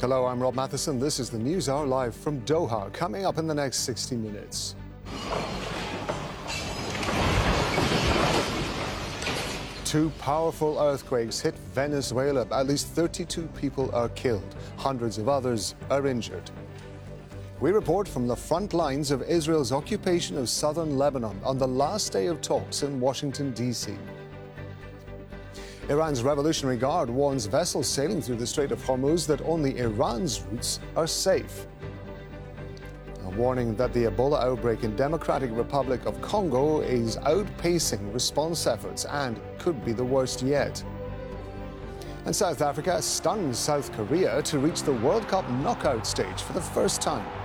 Hello, I'm Rob Matheson. This is the News Hour live from Doha. Coming up in the next 60 minutes. Two powerful earthquakes hit Venezuela. At least 32 people are killed. Hundreds of others are injured. We report from the front lines of Israel's occupation of southern Lebanon on the last day of talks in Washington, D.C. Iran's Revolutionary Guard warns vessels sailing through the Strait of Hormuz that only Iran's routes are safe. A warning that the Ebola outbreak in Democratic Republic of Congo is outpacing response efforts and could be the worst yet. And South Africa stuns South Korea to reach the World Cup knockout stage for the first time.